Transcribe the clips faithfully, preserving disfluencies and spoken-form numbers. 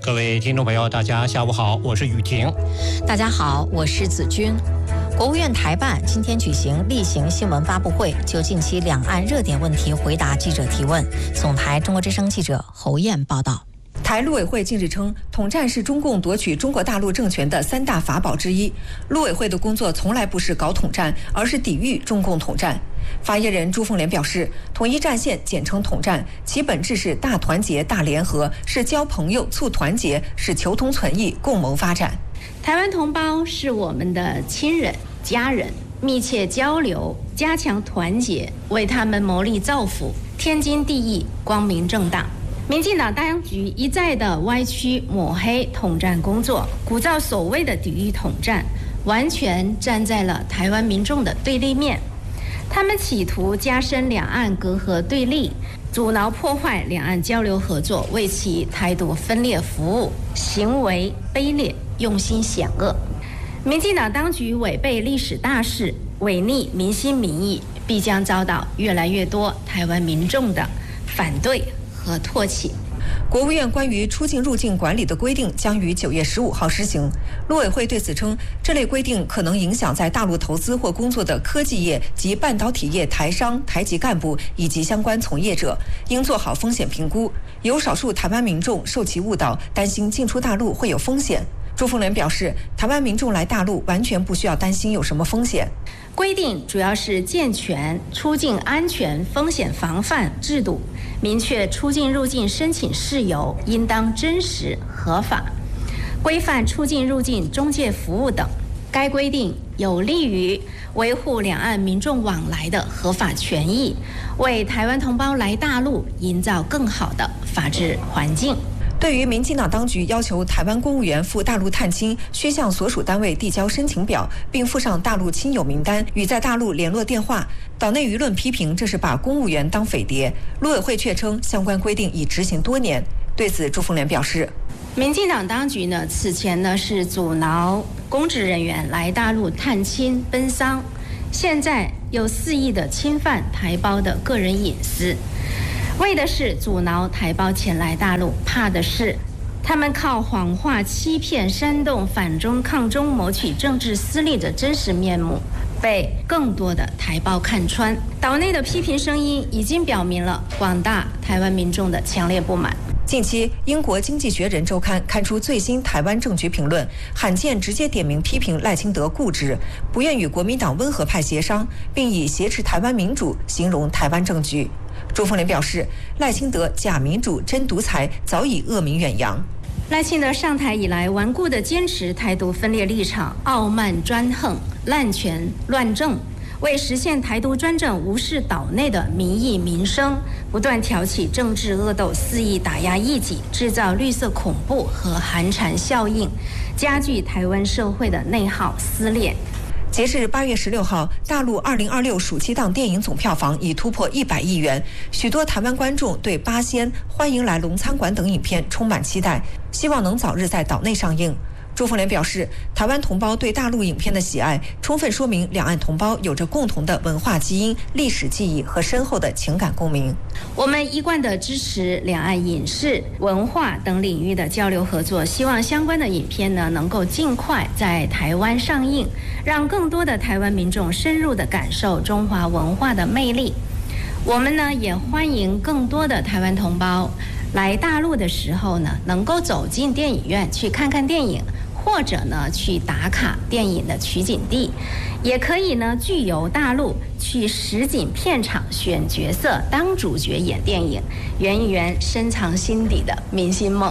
各位听众朋友，大家下午好，我是雨婷。 大家好，我是子君。国务院台办今天举行例行新闻发布会，就近期两岸热点问题回答记者提问。总台中国之声记者侯燕报道。 台陆委会近日称，统战是中共夺取中国大陆政权的三大法宝之一。陆委会的工作从来不是搞统战，而是抵御中共统战。发言人朱凤莲表示，统一战线简称统战，其本质是大团结、大联合，是交朋友、促团结，是求同存异、共谋发展。 台湾同胞是我们的亲人、家人，密切交流，加强团结，为他们谋利造福，天经地义，光明正大。民进党当局一再的歪曲抹黑统战工作，鼓噪所谓的抵御统战，完全站在了台湾民众的对立面。他们企图加深两岸隔阂对立，阻挠破坏两岸交流合作，为其台独分裂服务，行为卑劣，用心险恶。民进党当局违背历史大势，违逆民心民意，必将遭到越来越多台湾民众的反对和唾弃。 国务院关于出境入境管理的规定将于九月十五号施行。陆委会对此称，这类规定可能影响在大陆投资或工作的科技业及半导体业台商、台籍干部以及相关从业者，应做好风险评估。有少数台湾民众受其误导，担心进出大陆会有风险。朱凤莲表示，台湾民众来大陆完全不需要担心有什么风险。 规定主要是健全出境安全风险防范制度，明确出境入境申请事由应当真实合法，规范出境入境中介服务等。该规定有利于维护两岸民众往来的合法权益，为台湾同胞来大陆营造更好的法治环境。 对于民进党当局要求台湾公务员赴大陆探亲需向所属单位递交申请表，并附上大陆亲友名单与在大陆联络电话，岛内舆论批评这是把公务员当匪谍。陆委会却称相关规定已执行多年。对此，朱凤莲表示， 民进党当局呢，此前呢是阻挠公职人员来大陆探亲奔丧，现在又肆意的侵犯台胞的个人隐私。为的是阻挠台胞前来大陆，怕的是他们靠谎话欺骗、煽动反中抗中，谋取政治私利的真实面目被更多的台胞看穿。岛内的批评声音已经表明了广大台湾民众的强烈不满。 近期，英国《经济学人》周刊刊出最新台湾政局评论，罕见直接点名批评赖清德固执，不愿与国民党温和派协商，并以挟持台湾民主形容台湾政局。朱凤莲表示，赖清德假民主真独裁早已恶名远扬。 赖清德上台以来，顽固地坚持台独分裂立场，傲慢专横，滥权乱政，为实现台独专政，无视岛内的民意民生，不断挑起政治恶斗，肆意打压异己，制造绿色恐怖和寒蝉效应，加剧台湾社会的内耗撕裂。 截至八月十六号，大陆二零二六暑期档电影总票房已突破一百亿元。许多台湾观众对《八仙》《欢迎来龙餐馆》等影片充满期待，希望能早日在岛内上映。朱凤莲表示，台湾同胞对大陆影片的喜爱，充分说明两岸同胞有着共同的文化基因、历史记忆和深厚的情感共鸣。 我们一贯地支持两岸影视、文化等领域的交流合作，希望相关的影片呢能够尽快在台湾上映，让更多的台湾民众深入地感受中华文化的魅力。我们呢也欢迎更多的台湾同胞来大陆的时候呢，能够走进电影院去看看电影，或者呢去打卡电影的取景地，也可以呢具游大陆，去实景片场选角色当主角演电影，圆一圆深藏心底的明星梦。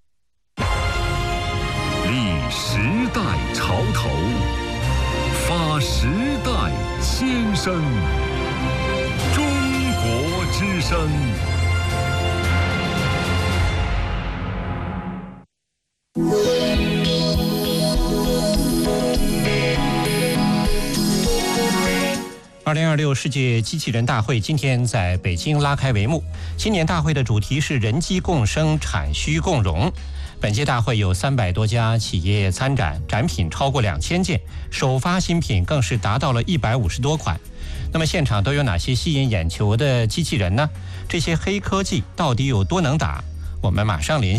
立时代潮头，发时代先声，中国之声。 二零二六世界机器人大会今天在北京拉开帷幕。今年大会的主题是人机共生，产需共融。本届大会有三百多家企业参展，展品超过两千件，首发新品更是达到了一百五十多款。那么现场都有哪些吸引眼球的机器人呢？这些黑科技到底有多能打？我们马上连线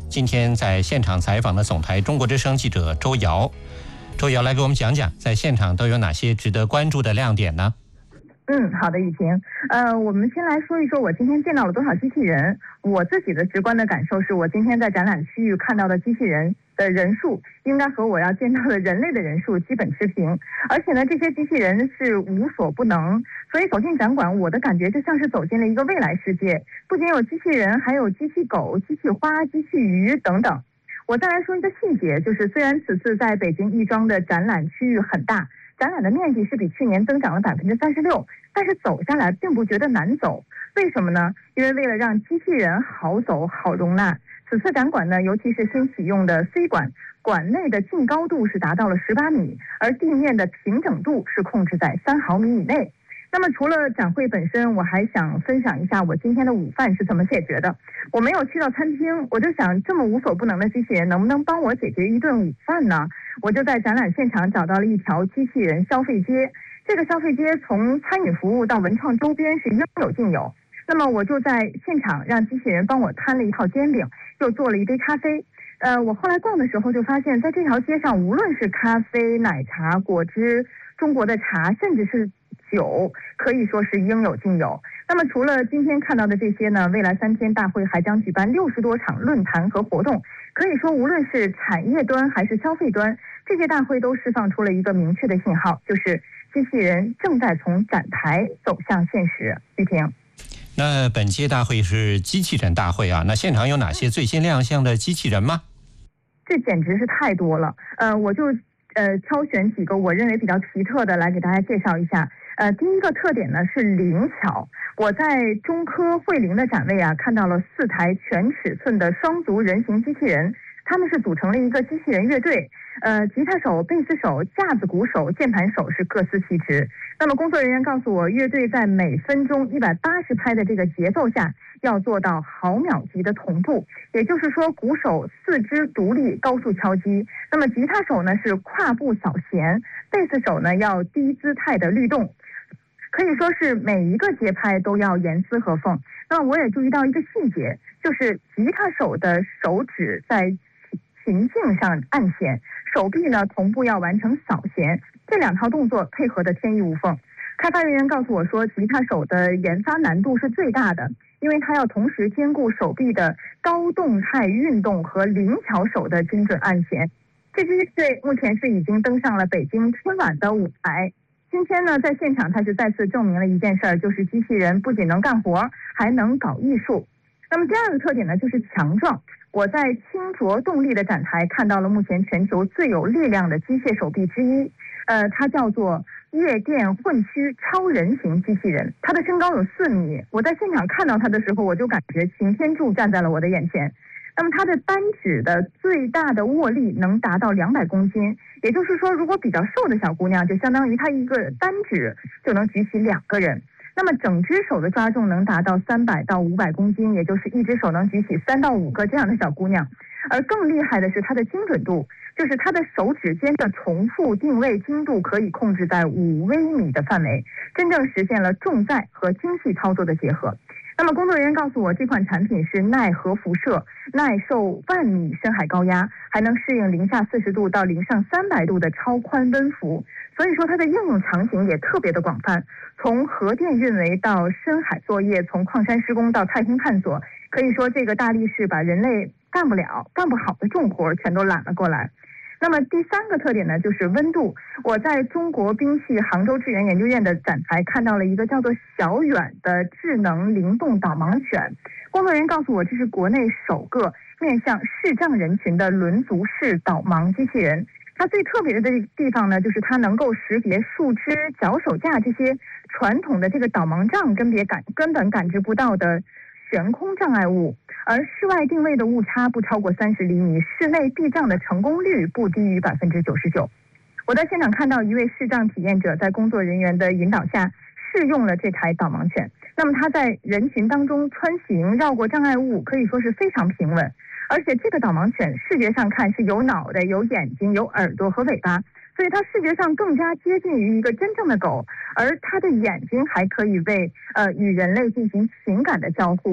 今天在现场采访的总台中国之声记者周瑶。周瑶来给我们讲讲，在现场都有哪些值得关注的亮点呢？ 嗯，好的，雨晴。呃，我们先来说一说我今天见到了多少机器人。我自己的直观的感受是，我今天在展览区域看到的机器人的人数，应该和我要见到的人类的人数基本持平。而且呢，这些机器人是无所不能，所以走进展馆，我的感觉就像是走进了一个未来世界。不仅有机器人，还有机器狗、机器花、机器鱼等等。我再来说一个细节，就是虽然此次在北京亦庄的展览区域很大，展览的面积是比去年增长了百分之三十六，但是走下来并不觉得难走。为什么呢？因为为了让机器人好走好容纳，此次展馆呢，尤其是新启用的 C 馆，馆内的净高度是达到了十八米，而地面的平整度是控制在三毫米以内。那么除了展会本身，我还想分享一下我今天的午饭是怎么解决的。我没有去到餐厅，我就想这么无所不能的机器人能不能帮我解决一顿午饭呢？我就在展览现场找到了一条机器人消费街，这个消费街从餐饮服务到文创周边是应有尽有。那么我就在现场让机器人帮我摊了一套煎饼，又做了一杯咖啡。呃，我后来逛的时候就发现，在这条街上，无论是咖啡、奶茶、果汁、中国的茶，甚至是酒，可以说是应有尽有。那么除了今天看到的这些呢，未来三天大会还将举办六十多场论坛和活动。可以说，无论是产业端还是消费端，这届大会都释放出了一个明确的信号，就是机器人正在从展台走向现实。玉婷。 那本届大会是机器人大会啊，那现场有哪些最新亮相的机器人吗？ 这简直是太多了。呃，我就呃挑选几个我认为比较奇特的来给大家介绍一下。呃，第一个特点呢是灵巧。我在中科汇灵的展位啊，看到了四台全尺寸的双足人形机器人，他们是组成了一个机器人乐队。呃，吉他手、贝斯手、架子鼓手、键盘手是各司其职。那么工作人员告诉我，乐队在每分钟一百八十拍的这个节奏下，要做到毫秒级的同步，也就是说，鼓手四肢独立高速敲击，那么吉他手呢是跨步扫弦，贝斯手呢要低姿态的律动。可以说是每一个节拍都要严丝合缝。那我也注意到一个细节，就是吉他手的手指在琴颈上按弦，手臂呢同步要完成扫弦，这两套动作配合的天衣无缝。开发人员告诉我说，吉他手的研发难度是最大的，因为他要同时兼顾手臂的高动态运动和灵巧手的精准按弦。这支乐队目前是已经登上了北京春晚的舞台。今天呢，在现场他是再次证明了一件事儿，就是机器人不仅能干活，还能搞艺术。那么第二个特点呢，就是强壮。我在清浊动力的展台看到了目前全球最有力量的机械手臂之一，呃，它叫做夜电混驱超人型机器人，它的身高有四米。我在现场看到它的时候，我就感觉擎天柱站在了我的眼前。那么它的单指的最大的握力能达到两百公斤，也就是说，如果比较瘦的小姑娘，就相当于她一个单指就能举起两个人。那么整只手的抓重能达到三百到五百公斤，也就是一只手能举起三到五个这样的小姑娘。而更厉害的是它的精准度，就是它的手指间的重复定位精度可以控制在五微米的范围，真正实现了重载和精细操作的结合。那么工作人员告诉我，这款产品是耐核辐射、耐受万米深海高压，还能适应零下四十度到零上三百度的超宽温幅。所以说它的应用场景也特别的广泛，从核电运维到深海作业，从矿山施工到太空探索，可以说这个大力士把人类干不了、干不好的重活全都揽了过来。那么第三个特点呢，就是温度。我在中国兵器杭州智源研究院的展台看到了一个叫做小远的智能灵动导盲犬。工作人员告诉我，这是国内首个面向视障人群的轮足式导盲机器人。它最特别的地方呢，就是它能够识别树枝、脚手架这些传统的这个导盲杖根别感根本感知不到的悬空障碍物，而室外定位的误差不超过三十厘米，室内避障的成功率不低于百分之九十九。我在现场看到一位视障体验者在工作人员的引导下试用了这台导盲犬，那么它在人群当中穿行绕过障碍物，可以说是非常平稳。而且这个导盲犬视觉上看是有脑袋、有眼睛、有耳朵和尾巴，所以它视觉上更加接近于一个真正的狗，而它的眼睛还可以为呃与人类进行情感的交互。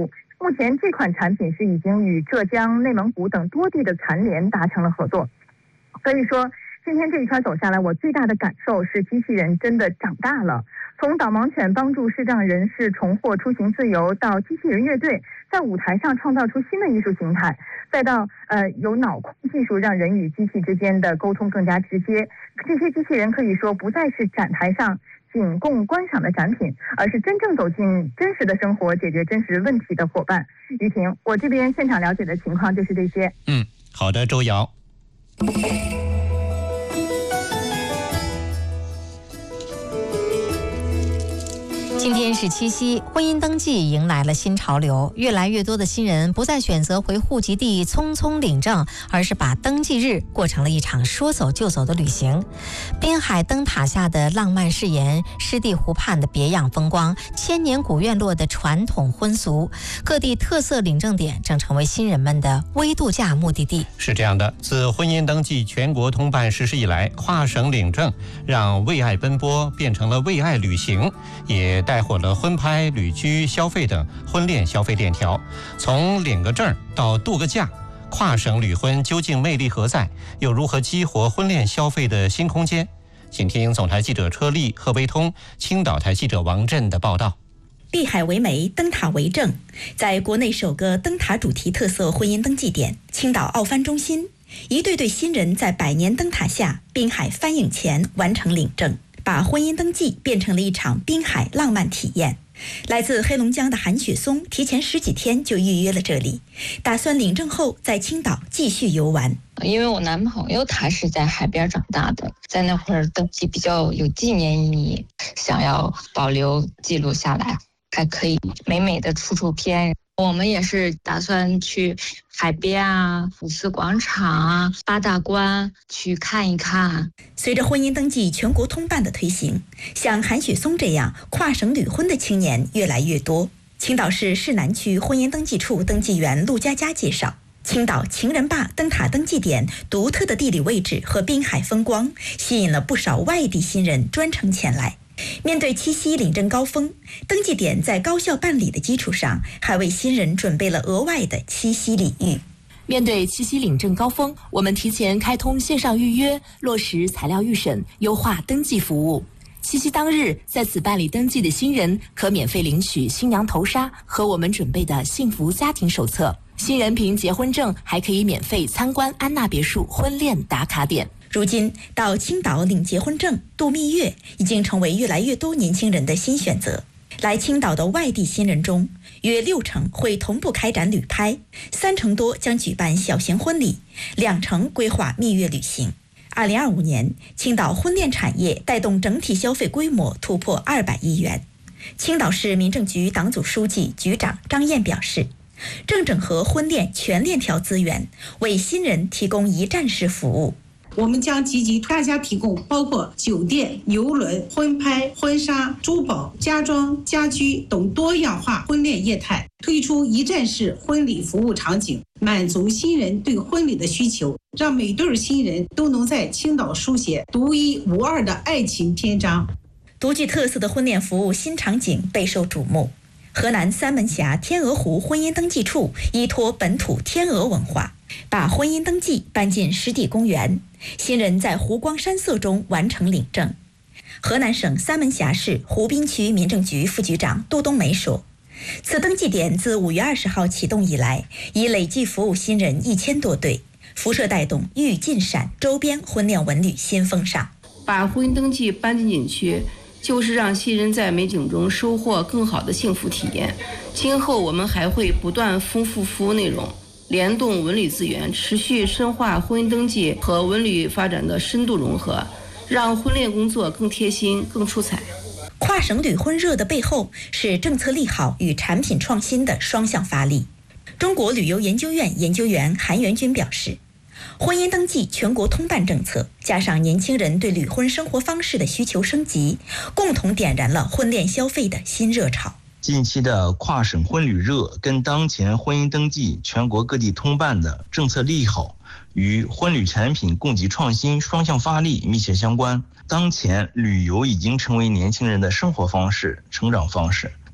目前这款产品是已经与浙江、内蒙古等多地的残联达成了合作。所以说今天这一圈走下来，我最大的感受是机器人真的长大了。从导盲犬帮助视障人士重获出行自由，到机器人乐队在舞台上创造出新的艺术形态，再到呃有脑控技术让人与机器之间的沟通更加直接，这些机器人可以说不再是展台上仅供观赏的展品，而是真正走进真实的生活、解决真实问题的伙伴。于婷，我这边现场了解的情况就是这些。 嗯，好的，周瑶。 今天是七夕，婚姻登记迎来了新潮流，越来越多的新人不再选择回户籍地匆匆领证，而是把登记日过成了一场说走就走的旅行。滨海灯塔下的浪漫誓言，湿地湖畔的别样风光，千年古院落的传统婚俗，各地特色领证点正成为新人们的微度假目的地。 是这样的，自婚姻登记全国通办实施以来，跨省领证让为爱奔波变成了为爱旅行，也带火了婚拍、旅居、消费等婚恋消费链条。从领个证到度个假，跨省旅婚究竟魅力何在？又如何激活婚恋消费的新空间？请听总台记者车丽、贺威通、青岛台记者王震的报道。 碧海为媒，灯塔为证，在国内首个灯塔主题特色婚姻登记点青岛奥帆中心，一对对新人在百年灯塔下滨海帆影前完成领证，把婚姻登记变成了一场滨海浪漫体验。来自黑龙江的韩雪松提前十几天就预约了这里，打算领证后在青岛继续游玩。 因为我男朋友他是在海边长大的，在那会儿登记比较有纪念意义，想要保留记录下来，还可以美美的出出片。我们也是打算去海边啊、五四广场啊、八大关去看一看。 随着婚姻登记全国通办的推行，像韩雪松这样跨省旅婚的青年越来越多。青岛市市南区婚姻登记处登记员陆佳佳介绍，青岛情人坝灯塔登记点独特的地理位置和滨海风光，吸引了不少外地新人专程前来。面对七夕领证高峰，登记点在高效办理的基础上，还为新人准备了额外的七夕礼遇。 面对七夕领证高峰，我们提前开通线上预约，落实材料预审，优化登记服务。七夕当日，在此办理登记的新人可免费领取新娘头纱和我们准备的幸福家庭手册。新人凭结婚证还可以免费参观安娜别墅婚恋打卡点。 如今到青岛领结婚证、度蜜月已经成为越来越多年轻人的新选择。来青岛的外地新人中，约六成会同步开展旅拍，三成多将举办小型婚礼，两成规划蜜月旅行。二零二五年，青岛婚恋产业带动整体消费规模突破二百亿元。青岛市民政局党组书记、局长张燕表示，正整合婚恋全链条资源，为新人提供一站式服务。 我们将积极大家提供包括酒店、邮轮、婚拍、婚纱、珠宝、家装、家居等多样化婚恋业态，推出一站式婚礼服务场景，满足新人对婚礼的需求，让每对新人都能在青岛书写独一无二的爱情篇章。 独具特色的婚恋服务新场景备受瞩目。河南三门峡天鹅湖婚姻登记处依托本土天鹅文化，把婚姻登记搬进湿地公园，新人在湖光山色中完成领证。河南省三门峡市湖滨区民政局副局长杜冬梅说，此登记点自五月二十号启动以来，已累计服务新人一千多对，辐射带动豫晋陕周边婚恋文旅新风尚。 把婚姻登记搬进景区，就是让新人在美景中收获更好的幸福体验。今后我们还会不断丰富服务内容，联动文旅资源，持续深化婚姻登记和文旅发展的深度融合，让婚恋工作更贴心、更出彩。 跨省旅婚热的背后是政策利好与产品创新的双向发力。中国旅游研究院研究员韩元军表示，婚姻登记全国通办政策，加上年轻人对旅婚生活方式的需求升级，共同点燃了婚恋消费的新热潮。 近期的跨省婚旅热跟当前婚姻登记全国各地通办的政策利好与婚旅产品供给创新双向发力密切相关。当前旅游已经成为年轻人的生活方式、成长方式。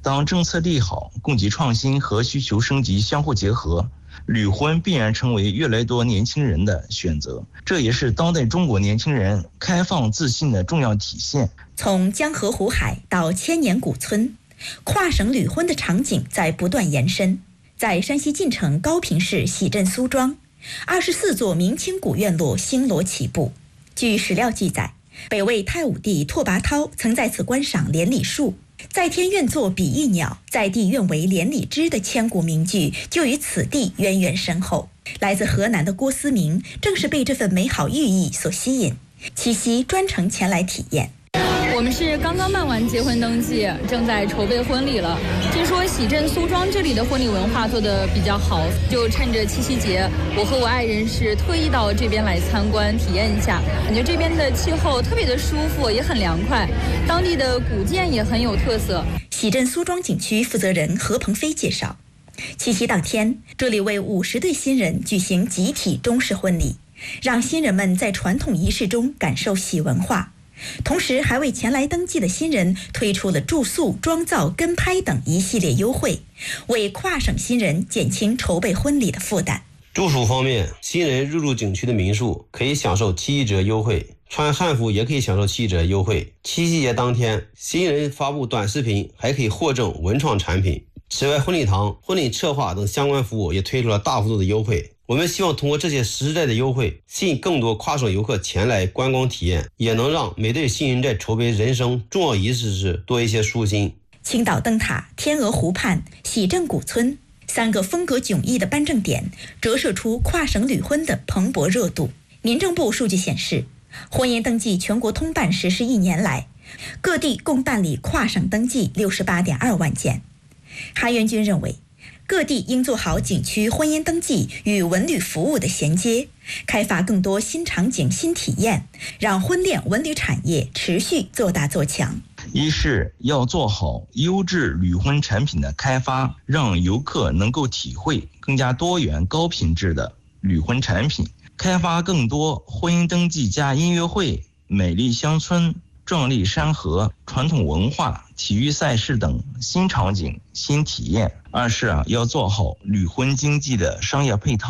当政策利好、供给创新和需求升级相互结合，旅婚必然成为越来越多年轻人的选择，这也是当代中国年轻人开放自信的重要体现。 从江河湖海到千年古村，跨省旅婚的场景在不断延伸。在山西晋城高平市喜镇苏庄，二十四座明清古院落星罗棋布。据史料记载，北魏太武帝拓跋焘曾在此观赏连理树，在天愿作比翼鸟，在地愿为连理枝的千古名句就与此地渊源深厚。来自河南的郭思明正是被这份美好寓意所吸引，七夕专程前来体验。 我们是刚刚办完结婚登记，正在筹备婚礼了。听说喜镇苏庄这里的婚礼文化做得比较好，就趁着七夕节，我和我爱人是特意到这边来参观体验一下。感觉这边的气候特别的舒服，也很凉快，当地的古建也很有特色。 喜镇苏庄景区负责人何鹏飞介绍，七夕当天，这里为五十对新人举行集体中式婚礼，让新人们在传统仪式中感受喜文化。同时还为前来登记的新人推出了住宿、妆造、跟拍等一系列优惠，为跨省新人减轻筹备婚礼的负担。 住宿方面，新人入住景区的民宿可以享受七折优惠，穿汉服也可以享受七折优惠。七夕节当天，新人发布短视频还可以获赠文创产品。此外，婚礼堂、婚礼策划等相关服务也推出了大幅度的优惠。我们希望通过这些实在的优惠，吸引更多跨省游客前来观光体验，也能让每对新人在筹备人生重要仪式时多一些舒心。 青岛灯塔、天鹅湖畔、喜镇古村三个风格迥异的颁证点，折射出跨省旅婚的蓬勃热度。民政部数据显示，婚姻登记全国通办实施一年来，各地共办理跨省登记六十八点二万件。韩元军认为，各地应做好景区婚姻登记与文旅服务的衔接，开发更多新场景、新体验，让婚恋文旅产业持续做大做强。 一是要做好优质旅婚产品的开发，让游客能够体会更加多元高品质的旅婚产品，开发更多婚姻登记加音乐会、美丽乡村、壮丽山河、传统文化、体育赛事等新场景、新体验。二是啊，要做好旅婚经济的商业配套。